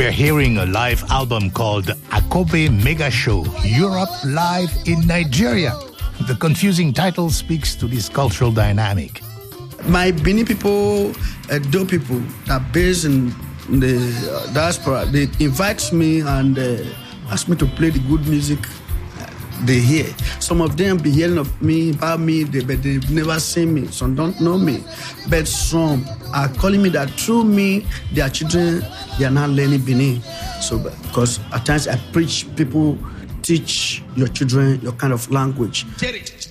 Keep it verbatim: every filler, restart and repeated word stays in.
We're hearing a live album called Akobe Mega Show, Europe Live in Nigeria. The confusing title speaks to this cultural dynamic. My Benin people, Edo people that are based in the diaspora, they invite me and uh, ask me to play the good music they hear. Some of them be hearing of me, about me, they, but they've never seen me. Some don't know me. But some are calling me that through me, their children, they are not learning Benin. So, because at times I preach, people teach your children your kind of language.